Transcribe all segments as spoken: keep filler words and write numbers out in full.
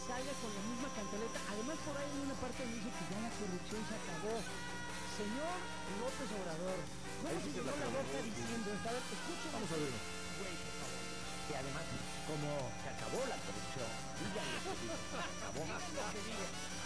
salga con la misma cantaleta. Además, por ahí en una parte donde dice que ya la corrupción se acabó. Señor López Obrador, no Ahí se sí se llenó la la acabó, boca sí. diciendo, a ver, escuchen. Vamos a verlo. Güey, por favor. Que además, como se acabó la corrupción, digan lo que digan, se acabó. Digan lo que digan.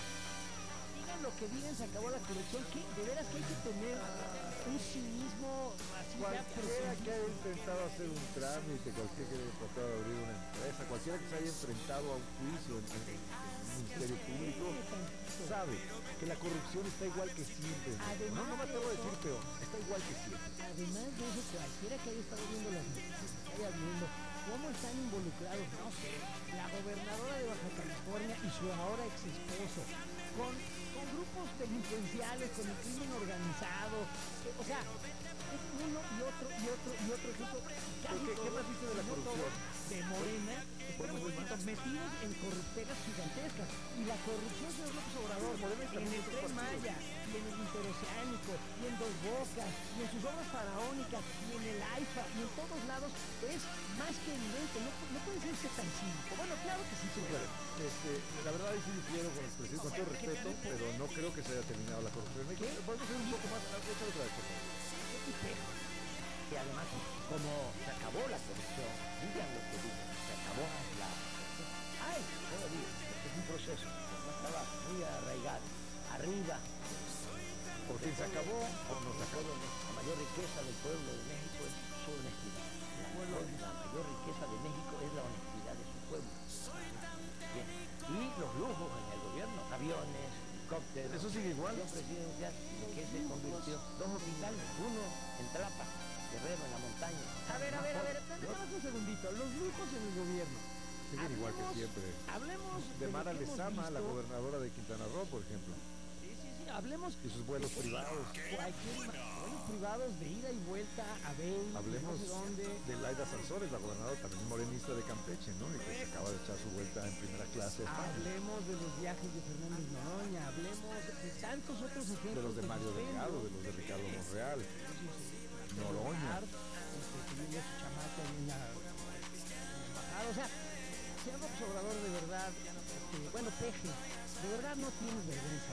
Digan lo que digan, se acabó la corrupción. Que de veras que hay que tener un cinismo así ya Cualquiera que haya profundísimo. intentado hacer un trámite, cualquiera que haya tratado de abrir una empresa, cualquiera que se haya enfrentado a un juicio en, en- en un ministerio público, sabe que la corrupción está igual que siempre. No, no me atrevo a decir peor, está igual que siempre. Además de eso, cualquiera que haya estado viendo las noticias, que haya viendo cómo están involucrados, no sé, la gobernadora de Baja California y su ahora ex esposo, con, con grupos delincuenciales, con el crimen organizado, eh, o sea, es uno y otro y otro y otro grupo. Casi ¿Qué- qué todos, más dice de la si no corrupción? todos, de Morena, están Bueno, bueno, más. metidos en corruptelas gigantescas. Y la corrupción, señor López Obrador, Sí, Morena está en en el otros Tren partidos. Maya, y en el Interoceánico, y en Dos Bocas, y en sus obras faraónicas, y en el AIFA, y en todos lados, es más que evidente. No, no puede ser usted tan cínico. Bueno, claro que sí puede. Bueno, este, la verdad ahí sí difiero con el presidente, con todo respeto, pero no creo que se haya terminado la corrupción en México. Vamos a ser un poco más, échalo otra vez, por favor. Qué tipejo. Que además, como se acabó la corrupción, digan lo que digan, se acabó la... Ay, todavía, es un proceso, no estaba muy arraigado, arriba. Por fin se acabó, o no se acabó. La mayor riqueza del pueblo de México es su honestidad. La, mayor, la mayor riqueza de México es la honestidad de su pueblo. Bien. Y los lujos en el gobierno, aviones, helicópteros. ¿Eso sigue igual? La presidencial, ¿en qué se convirtió? Dos hospitales, uno en Tlapa, Guerrero, en la montaña. A ver, a ver, a ver, déjame un segundito. Los lujos en el gobierno. Siguen igual que Hablemos- siempre. Hablemos De lo Mara que hemos Lezama, la visto. gobernadora de Quintana Roo, por ejemplo, Sí, sí, sí, hablemos y sus vuelos privados. cualquier ma- vuelos privados de ida y vuelta a Bell, Hablemos no sé dónde. de Laida Sansores, la gobernadora también morenista de Campeche, ¿no? Y que se acaba de echar su vuelta en primera clase a España. Hablemos de los viajes de Fernández Noroña, hablemos de tantos otros ejemplos. De los de Mario Vizquel, Delgado, de los de Ricardo Monreal, Noroña. Art, este, que viene su chamaco ahí en la, en la embajada. O sea, señor López Obrador, de verdad, este, bueno, Peje, de verdad no tienes vergüenza.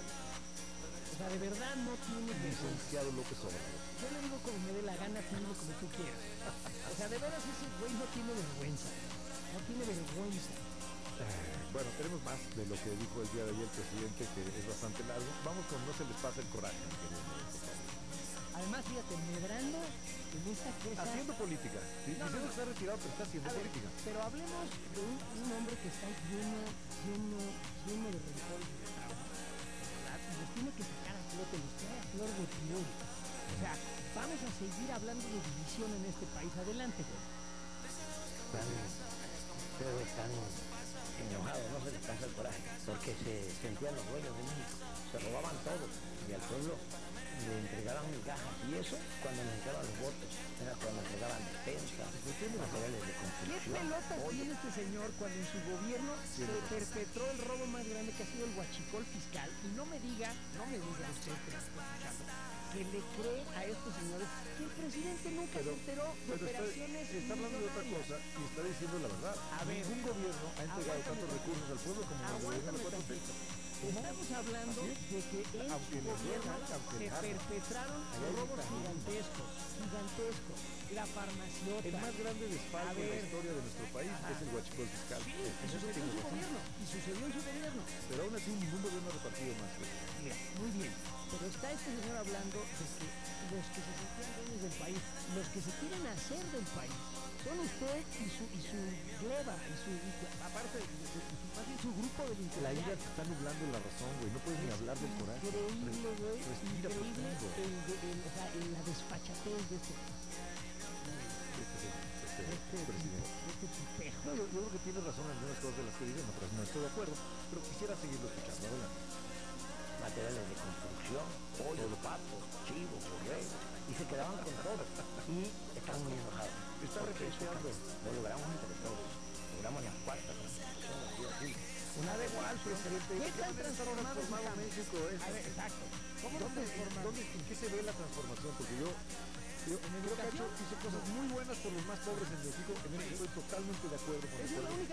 O sea, de verdad no tienes vergüenza. Licenciado López Obrador. Yo le digo como me dé la gana, tú dilo como tú quieras. O sea, de veras ese güey no tiene vergüenza. No tiene vergüenza. Eh, Bueno, tenemos más de lo que dijo el día de ayer el presidente, que es bastante largo. Vamos con no se les pasa el coraje, mi querido Manuel, por favor. Además, fíjate, medrando en esta cosa. Haciendo política. Sí, No, no, diciendo no. que está retirado, pero está haciendo A ver, política. pero hablemos de un, un hombre que está lleno, lleno, lleno de rencor y de trauma, ¿verdad? Y los tiene que sacar a flote, los trae a flor de piel. O sea, vamos a seguir hablando de división en este país. Adelante, güey. Están, ustedes están enojados, no se les pasa el coraje, porque se sentían los dueños de México, se robaban todo y al pueblo le entregaban migajas, y eso cuando necesitaban los votos, era cuando entregaban defensa, materiales de ¿Qué construcción. pelotas oye, tiene este señor cuando en su gobierno se razón. perpetró el robo más grande que ha sido el huachicol fiscal? Y no me diga, no me diga usted que me está escuchando, que le cree a estos señores que el presidente nunca Pero, se enteró de pero está, operaciones está hablando de otra millonarias. cosa y está diciendo la verdad. A ver, Ningún gobierno ha entregado aguántame tantos tantito. recursos al pueblo como el gobierno Aguántame de cuatro tantito. T. Estamos hablando ¿Así? de que en Aunque su le gobierno duela, aunque se le arda. perpetraron Allá hay robos mecanismos. gigantescos, gigantescos. La farmaciota. El más grande desfalco A de la ver. historia de nuestro país Ajá. es el huachicol fiscal. Sí, En y eso sucedió en tienes su razón. gobierno. Y sucedió en su gobierno. Pero aún así ningún gobierno ha repartido más que eso. Mira, muy bien. Pero está este señor hablando de que los que se sentían dueños del país, los que se quieren hacer del país, son usted y su, y su gleba, y su, y su- aparte de, de- de- de- más bien su grupo de La ira te está nublando la razón, güey. No puedes ni hablar del coraje. Increíble, güey. Respira Increíble profundo. el, de- el, o sea, el- la desfachatez de este, Este, es el- este de este, presidente. de este tipejo. No, yo, yo creo que tiene razón en algunas cosas de las que dice, en otras no estoy de acuerdo, pero quisiera seguirlo escuchando. Adelante. materiales de construcción, pollo, patos, chivos, borregos, y se quedaban con todo. Y están muy enojados. Está porque eso repensando. Lo logramos entre todos. Logramos la cuarta transformación de la vida pública. Una de igual, presidente. ¿Qué tan transformado transformado estamos? México es? A ver, exacto. ¿Cómo nos ¿Dónde, transformamos? dónde, ¿En qué se ve la transformación? Porque yo, yo creo que ha hecho, hizo cosas muy buenas por los más pobres en México. En eso estoy totalmente de acuerdo con Es la acuerdo. única